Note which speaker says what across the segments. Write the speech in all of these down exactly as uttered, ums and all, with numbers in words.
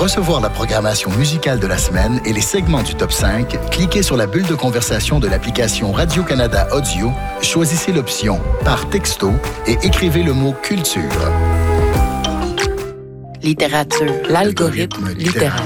Speaker 1: recevoir la programmation musicale de la semaine et les segments du Top cinq, cliquez sur la bulle de conversation de l'application Radio-Canada Audio, choisissez l'option « Par texto » et écrivez le mot « Culture ».
Speaker 2: Littérature, l'algorithme littéraire.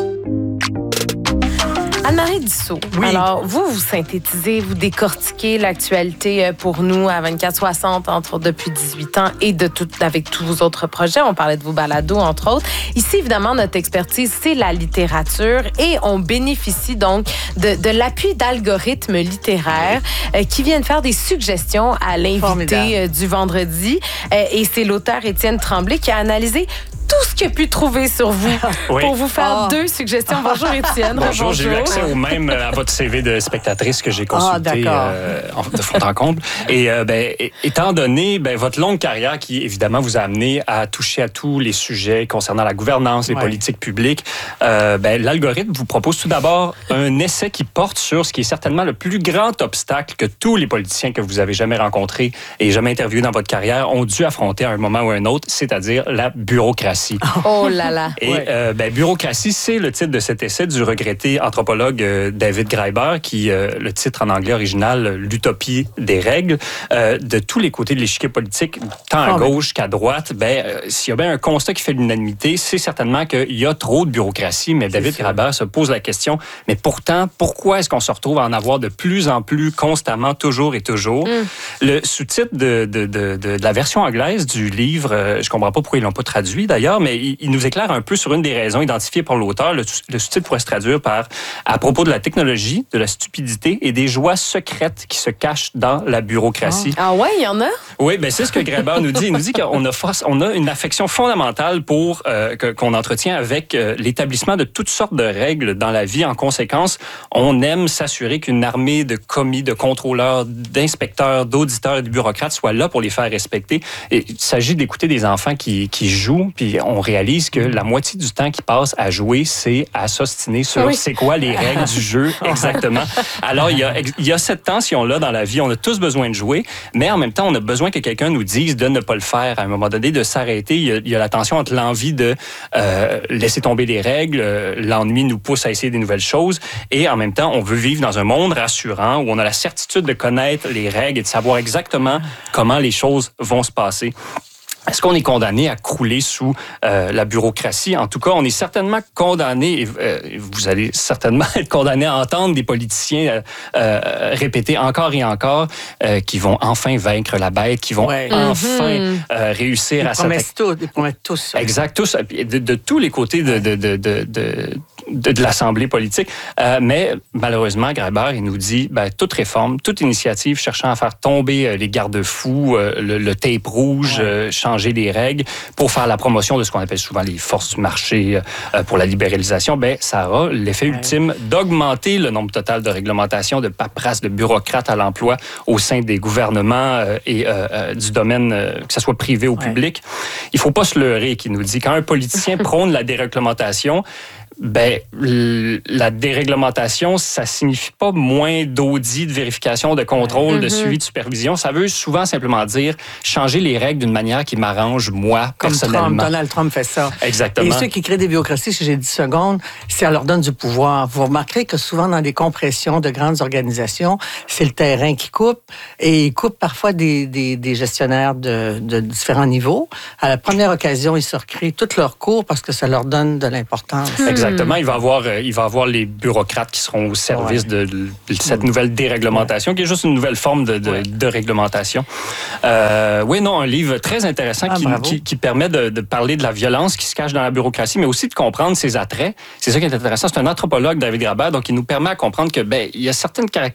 Speaker 3: Anne-Marie Dussault, oui. Alors, vous, vous synthétisez, vous décortiquez l'actualité pour nous à vingt-quatre soixante, entre autres depuis dix-huit ans, et de tout, avec tous vos autres projets. On parlait de vos balados, entre autres. Ici, évidemment, notre expertise, c'est la littérature, et on bénéficie donc de, de l'appui d'algorithmes littéraires euh, qui viennent faire des suggestions à l'invité euh, du vendredi. Euh, et c'est l'auteur Étienne Tremblay qui a analysé tout ce qu'il a pu trouver sur vous oui. pour vous faire oh. deux suggestions. Bonjour Étienne.
Speaker 4: Bonjour, j'ai eu accès au même à votre C V de spectatrice que j'ai consulté oh, euh, de fond en comble. Et euh, ben, étant donné ben, votre longue carrière qui, évidemment, vous a amené à toucher à tous les sujets concernant la gouvernance, les ouais. politiques publiques, euh, ben, l'algorithme vous propose tout d'abord un essai qui porte sur ce qui est certainement le plus grand obstacle que tous les politiciens que vous avez jamais rencontrés et jamais interviewés dans votre carrière ont dû affronter à un moment ou à un autre, c'est-à-dire la bureaucratie.
Speaker 3: Oh là là!
Speaker 4: Et ouais. euh, ben, bureaucratie, c'est le titre de cet essai du regretté anthropologue euh, David Graeber, qui, euh, le titre en anglais original, L'utopie des règles. Euh, de tous les côtés de l'échiquier politique, tant à oh, gauche qu'à droite, ben, euh, s'il y a bien un constat qui fait l'unanimité, c'est certainement qu'il y a trop de bureaucratie. Mais David c'est Graeber se pose la question, mais pourtant, pourquoi est-ce qu'on se retrouve à en avoir de plus en plus constamment, toujours et toujours? Mm. Le sous-titre de, de, de, de, de la version anglaise du livre, euh, je comprends pas pourquoi ils l'ont pas traduit d'ailleurs, mais il, il nous éclaire un peu sur une des raisons identifiées par l'auteur. Le, le sous-titre pourrait se traduire par « À propos de la technologie, de la stupidité et des joies secrètes qui se cachent dans la bureaucratie. »
Speaker 3: Ah ouais, il y en a?
Speaker 4: Oui, ben c'est ce que Graeber nous dit. Il nous dit qu'on a, force, on a une affection fondamentale pour euh, que, qu'on entretient avec euh, l'établissement de toutes sortes de règles dans la vie. En conséquence, on aime s'assurer qu'une armée de commis, de contrôleurs, d'inspecteurs, d'auditeurs et de bureaucrates soit là pour les faire respecter. Et il s'agit d'écouter des enfants qui, qui jouent, puis on réalise que la moitié du temps qu'ils passent à jouer, c'est à s'ostiner sur oui. c'est quoi les règles du jeu exactement. Alors, il y, a, il y a cette tension-là dans la vie. On a tous besoin de jouer, mais en même temps, on a besoin que quelqu'un nous dise de ne pas le faire. À un moment donné, de s'arrêter. Il y a, il y a la tension entre l'envie de euh, laisser tomber des règles, euh, l'ennui nous pousse à essayer des nouvelles choses, et en même temps, on veut vivre dans un monde rassurant où on a la certitude de connaître les règles et de savoir exactement comment les choses vont se passer. Est-ce qu'on est condamné à crouler sous euh, la bureaucratie? En tout cas, on est certainement condamné, et, euh, vous allez certainement être condamné à entendre des politiciens euh, euh, répéter encore et encore euh, qu'ils vont enfin vaincre la bête, qu'ils vont ouais. enfin mm-hmm. euh, réussir
Speaker 5: ils
Speaker 4: à s'attaquer.
Speaker 5: Tout, ils promettent tous ça.
Speaker 4: Exact, tous, de, de tous les côtés de, de, de, de, de De, de l'Assemblée politique. Euh, mais malheureusement, Graeber, il nous dit, ben, toute réforme, toute initiative cherchant à faire tomber euh, les garde-fous, euh, le, le tape rouge, ouais. euh, changer les règles pour faire la promotion de ce qu'on appelle souvent les forces du marché euh, pour la libéralisation, ben, ça aura l'effet ouais. ultime d'augmenter le nombre total de réglementations, de paperasses, de bureaucrates à l'emploi au sein des gouvernements euh, et euh, euh, du domaine, euh, que ce soit privé ou ouais. public. Il ne faut pas se leurrer, qui nous dit, quand un politicien prône la déréglementation, ben, la déréglementation, ça signifie pas moins d'audits, de vérification, de contrôle, mm-hmm. de suivi, de supervision. Ça veut souvent simplement dire changer les règles d'une manière qui m'arrange, moi,
Speaker 5: comme
Speaker 4: personnellement.
Speaker 5: Trump, Donald Trump fait ça.
Speaker 4: Exactement.
Speaker 5: Et ceux qui créent des bureaucraties, si j'ai dix secondes, ça leur donne du pouvoir. Vous remarquerez que souvent, dans des compressions de grandes organisations, c'est le terrain qui coupe, et ils coupent parfois des, des, des gestionnaires de, de différents niveaux. À la première occasion, ils se recréent toutes leurs cours parce que ça leur donne de l'importance.
Speaker 4: Exactement. Exactement. Il va avoir, il va avoir les bureaucrates qui seront au service ouais. de, de cette nouvelle déréglementation, qui est juste une nouvelle forme de, de, ouais. de réglementation. Euh, oui, non, un livre très intéressant ah, qui, qui, qui permet de, de parler de la violence qui se cache dans la bureaucratie, mais aussi de comprendre ses attraits. C'est ça qui est intéressant. C'est un anthropologue, David Graeber, donc il nous permet de comprendre que ben, il y a certaines caractéristiques